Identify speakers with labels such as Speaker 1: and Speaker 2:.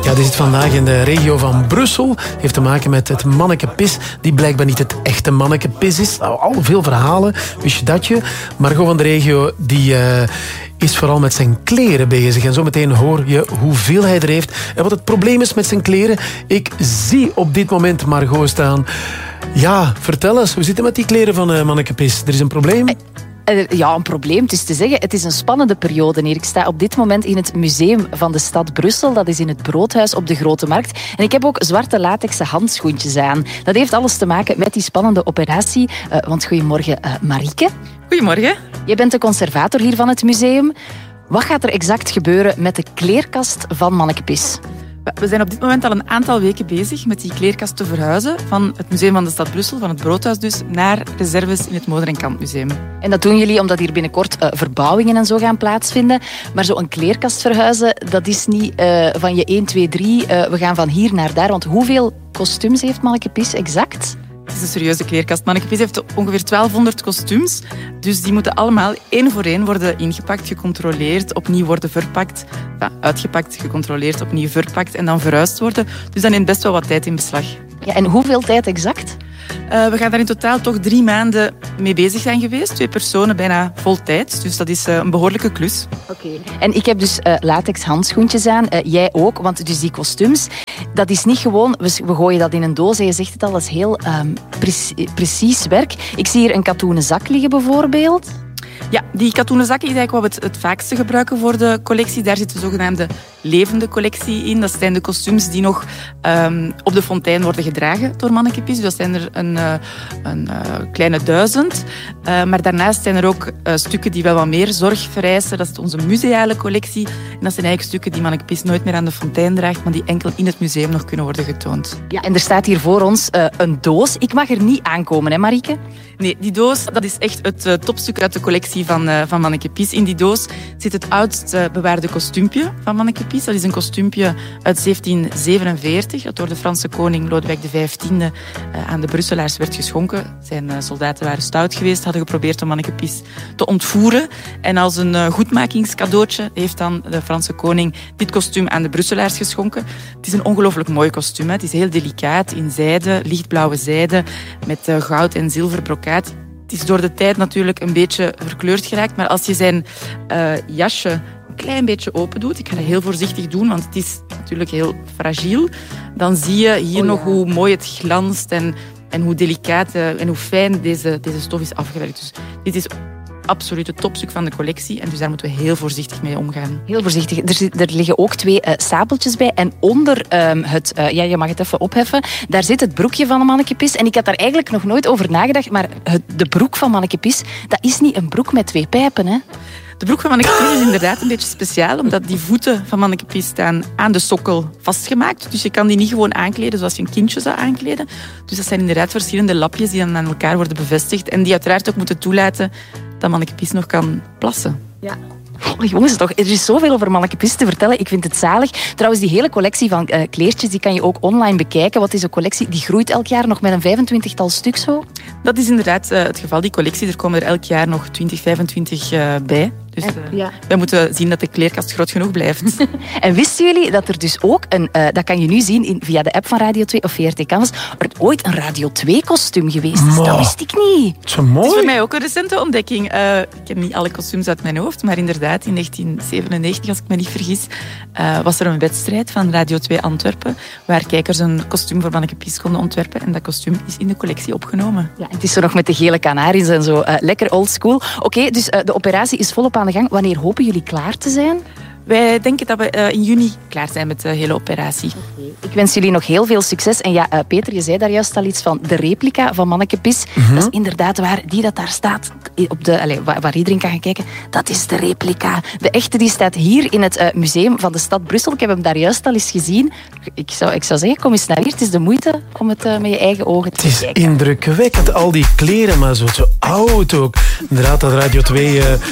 Speaker 1: Ja, die zit vandaag in de regio van Brussel. Heeft te maken met het manneke Pis, die blijkbaar niet het echte manneke Pis is. Nou, al veel verhalen, wist je dat je? Margot van de regio, die is vooral met zijn kleren bezig. En zometeen hoor je hoeveel hij er heeft en wat het probleem is met zijn kleren. Ik zie op dit moment Margot staan. Ja, vertel eens, hoe zit het met die kleren van manneke Pis? Er is een probleem?
Speaker 2: Ja, een probleem. Het is te zeggen, het is een spannende periode hier. Ik sta op dit moment in het museum van de stad Brussel. Dat is in het Broodhuis op de Grote Markt. En ik heb ook zwarte latexen handschoentjes aan. Dat heeft alles te maken met die spannende operatie. Want goedemorgen, Marieke.
Speaker 3: Goedemorgen.
Speaker 2: Jij bent de conservator hier van het museum. Wat gaat er exact gebeuren met de kleerkast van manneke Pis?
Speaker 3: We zijn op dit moment al een aantal weken bezig met die kleerkast te verhuizen van het museum van de stad Brussel, van het Broodhuis dus, naar reserves in het Moder- en Kantmuseum.
Speaker 2: En dat doen jullie omdat hier binnenkort verbouwingen en zo gaan plaatsvinden. Maar zo'n kleerkast verhuizen, dat is niet van je 1, 2, 3, we gaan van hier naar daar. Want hoeveel kostuums heeft manneke Pis exact?
Speaker 3: Het is een serieuze kleerkast. Manneke Pis heeft ongeveer 1200 kostuums. Dus die moeten allemaal één voor één worden ingepakt, gecontroleerd, opnieuw worden verpakt. Ja, uitgepakt, gecontroleerd, opnieuw verpakt en dan verhuisd worden. Dus dat neemt best wel wat tijd in beslag.
Speaker 2: Ja, en hoeveel tijd exact?
Speaker 3: We gaan daar in totaal toch 3 maanden mee bezig zijn geweest. 2 personen, bijna vol tijd. Dus dat is een behoorlijke klus.
Speaker 2: Oké. En ik heb dus latex handschoentjes aan. Jij ook, want dus die kostuums, dat is niet gewoon, we gooien dat in een doos en je zegt het al, dat is heel precies werk. Ik zie hier een katoenen zak liggen bijvoorbeeld.
Speaker 3: Ja, die katoenen zakken is eigenlijk wat we het vaakste gebruiken voor de collectie. Daar zit de zogenaamde levende collectie in. Dat zijn de kostuums die nog op de fontein worden gedragen door manneke Pis. Dus dat zijn er een kleine 1000. Maar daarnaast zijn er ook stukken die wel wat meer zorg vereisen. Dat is onze museale collectie. En dat zijn eigenlijk stukken die manneke Pis nooit meer aan de fontein draagt, maar die enkel in het museum nog kunnen worden getoond.
Speaker 2: Ja, en er staat hier voor ons een doos. Ik mag er niet aankomen, hè Marieke?
Speaker 3: Nee, die doos, dat is echt het topstuk uit de collectie van manneke Pis. In die doos zit het oudst bewaarde kostuumpje van manneke Pis. Dat is een kostuumpje uit 1747, dat door de Franse koning Lodewijk XV aan de Brusselaars werd geschonken. Zijn soldaten waren stout geweest, hadden geprobeerd om manneke Pis te ontvoeren. En als een goedmakingscadeautje heeft dan de Franse koning dit kostuum aan de Brusselaars geschonken. Het is een ongelooflijk mooi kostuum. Hè. Het is heel delicaat, in zijde, lichtblauwe zijde, met goud en zilver brokaat. Het is door de tijd natuurlijk een beetje verkleurd geraakt, maar als je zijn jasje een klein beetje open doet, ik ga dat heel voorzichtig doen, want het is natuurlijk heel fragiel, dan zie je hier nog hoe mooi het glanst en hoe delicaat en hoe fijn deze stof is afgewerkt. Dus dit is absoluut het topstuk van de collectie en dus daar moeten we heel voorzichtig mee omgaan.
Speaker 2: Heel voorzichtig. Er liggen ook 2 sabeltjes bij en onder je mag het even opheffen, daar zit het broekje van de manneke Pis en ik had daar eigenlijk nog nooit over nagedacht, maar de broek van manneke Pis, dat is niet een broek met 2 pijpen, hè?
Speaker 3: De broek van manneke Pis is inderdaad een beetje speciaal, omdat die voeten van manneke Pis staan aan de sokkel vastgemaakt. Dus je kan die niet gewoon aankleden zoals je een kindje zou aankleden. Dus dat zijn inderdaad verschillende lapjes die dan aan elkaar worden bevestigd en die uiteraard ook moeten toelaten dat manneke Pis nog kan plassen.
Speaker 2: Ja. Oh, jongens, toch, er is zoveel over manneke Pis te vertellen. Ik vind het zalig. Trouwens, die hele collectie van kleertjes die kan je ook online bekijken. Wat is een collectie? Die groeit elk jaar nog met een 25-tal stuk zo?
Speaker 3: Dat is inderdaad het geval. Die collectie, er komen er elk jaar nog 20, 25 bij. Dus wij moeten zien dat de kleerkast groot genoeg blijft.
Speaker 2: En wisten jullie dat er dus ook dat kan je nu zien via de app van Radio 2 of VRT Canvas, er ooit een Radio 2 kostuum geweest is? Dat wist ik niet.
Speaker 1: Zo mooi.
Speaker 3: Het is voor mij ook een recente ontdekking. Ik heb niet alle kostuums uit mijn hoofd, maar inderdaad in 1997, als ik me niet vergis, was er een wedstrijd van Radio 2 Antwerpen, waar kijkers een kostuum voor manneke Pis konden ontwerpen. En dat kostuum is in de collectie opgenomen.
Speaker 2: Ja, het is er nog met de gele kanaries en zo. Lekker oldschool. Oké, dus de operatie is volop aan de gang. Wanneer hopen jullie klaar te zijn?
Speaker 3: Wij denken dat we in juni klaar zijn met de hele operatie.
Speaker 2: Okay. Ik wens jullie nog heel veel succes. En ja, Peter, je zei daar juist al iets van de replica van manneke Pis. Dat is inderdaad waar. Die dat daar staat, waar iedereen kan gaan kijken, dat is de replica. De echte die staat hier in het museum van de stad Brussel. Ik heb hem daar juist al eens gezien. Ik zou zeggen, kom eens naar hier. Het is de moeite om het met je eigen ogen te kijken.
Speaker 1: Het is indrukwekkend, al die kleren, maar zo oud ook. Inderdaad, dat Radio 2...